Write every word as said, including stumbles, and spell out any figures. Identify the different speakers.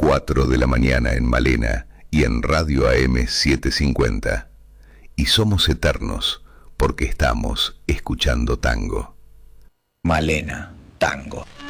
Speaker 1: cuatro de la mañana en Malena y en Radio A M setecientos cincuenta. Y somos eternos porque estamos escuchando tango.
Speaker 2: Malena, tango.